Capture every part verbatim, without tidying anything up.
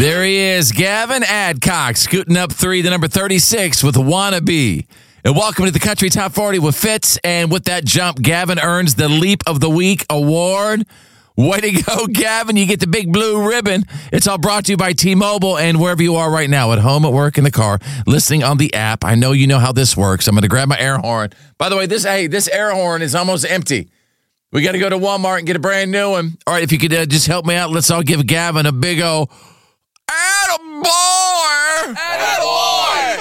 There he is, Gavin Adcock, scooting up three to number thirty-six with Wannabe. And welcome to the Country Top forty with Fitz. And with that jump, Gavin earns the Leap of the Week award. Way to go, Gavin. You get the big blue ribbon. It's all brought to you by T-Mobile, and wherever you are right now, at home, at work, in the car, listening on the app. I know you know how this works. I'm going to grab my air horn. By the way, this hey, this air horn is almost empty. We got to go to Walmart and get a brand new one. All right, if you could uh, just help me out, let's all give Gavin a big old attaboy. Attaboy.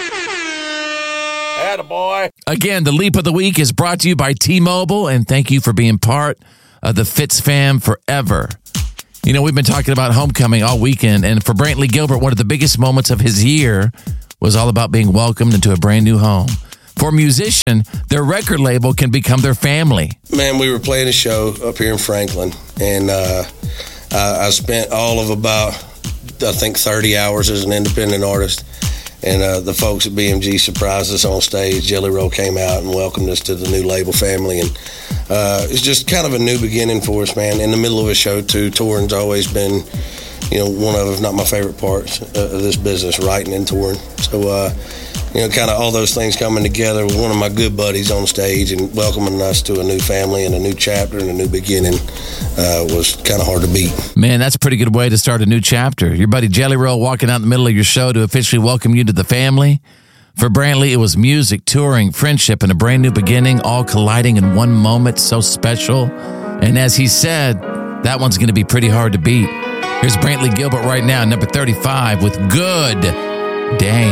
Attaboy. Again, the Leap of the Week is brought to you by T-Mobile, and thank you for being part of the Fitz fam forever. You know, we've been talking about homecoming all weekend, and for Brantley Gilbert, one of the biggest moments of his year was all about being welcomed into a brand new home. For a musician, their record label can become their family. Man, we were playing a show up here in Franklin, and uh, I, I spent all of about, I think, thirty hours as an independent artist. And uh, the folks at B M G surprised us on stage. Jelly Roll came out and welcomed us to the new label family. And uh, it's just kind of a new beginning for us, man. In the middle of a show, too. Touring's always been, you know, one of, if not my favorite parts of this business, writing and touring. So, uh, you know, kind of all those things coming together with one of my good buddies on stage and welcoming us to a new family and a new chapter and a new beginning uh, was kind of hard to beat. Man, that's a pretty good way to start a new chapter. Your buddy Jelly Roll walking out in the middle of your show to officially welcome you to the family. For Brantley, it was music, touring, friendship, and a brand new beginning, all colliding in one moment so special. And as he said, that one's going to be pretty hard to beat. Here's Brantley Gilbert right now, number thirty-five, with Good Dame.